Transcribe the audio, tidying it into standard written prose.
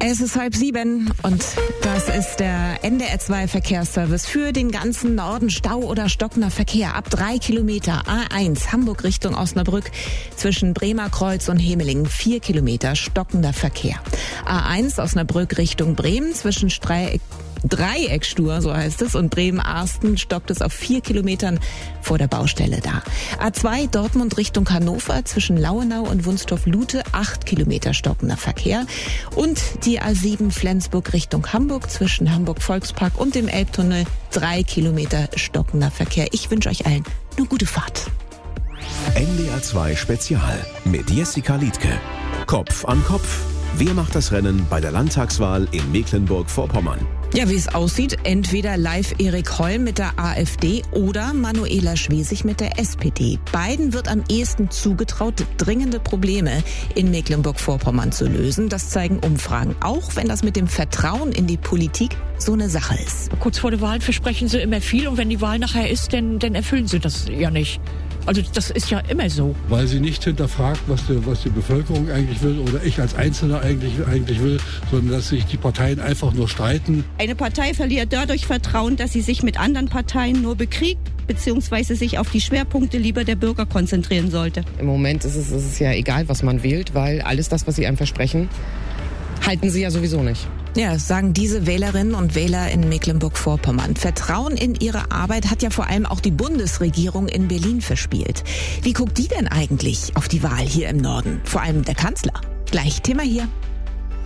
Es ist 6:30 und das ist der NDR 2 Verkehrsservice für den ganzen Norden. Stau oder stockender Verkehr ab 3 Kilometer. A1 Hamburg Richtung Osnabrück zwischen Bremer Kreuz und Hemelingen 4 Kilometer stockender Verkehr. A1 Osnabrück Richtung Bremen zwischen Dreieckstur, so heißt es, und Bremen-Arsten stockt es auf 4 Kilometern vor der Baustelle da. A2 Dortmund Richtung Hannover zwischen Lauenau und Wunstorf-Lute 8 Kilometer stockender Verkehr. Und die A7 Flensburg Richtung Hamburg zwischen Hamburg-Volkspark und dem Elbtunnel 3 Kilometer stockender Verkehr. Ich wünsche euch allen eine gute Fahrt. NDR 2 Spezial mit Jessica Liedtke. Kopf an Kopf. Wer macht das Rennen bei der Landtagswahl in Mecklenburg-Vorpommern? Ja, wie es aussieht, entweder live Erik Holm mit der AfD oder Manuela Schwesig mit der SPD. Beiden wird am ehesten zugetraut, dringende Probleme in Mecklenburg-Vorpommern zu lösen. Das zeigen Umfragen. Auch wenn das mit dem Vertrauen in die Politik so eine Sache ist. Kurz vor der Wahl versprechen sie immer viel und wenn die Wahl nachher ist, dann erfüllen sie das ja nicht. Also das ist ja immer so. Weil sie nicht hinterfragt, was die Bevölkerung eigentlich will oder ich als Einzelner eigentlich will, sondern dass sich die Parteien einfach nur streiten. Eine Partei verliert dadurch Vertrauen, dass sie sich mit anderen Parteien nur bekriegt, beziehungsweise sich auf die Schwerpunkte lieber der Bürger konzentrieren sollte. Im Moment ist es ja egal, was man wählt, weil alles das, was sie einem versprechen, halten sie ja sowieso nicht. Ja, sagen diese Wählerinnen und Wähler in Mecklenburg-Vorpommern. Vertrauen in ihre Arbeit hat ja vor allem auch die Bundesregierung in Berlin verspielt. Wie guckt die denn eigentlich auf die Wahl hier im Norden? Vor allem der Kanzler. Gleich Thema hier.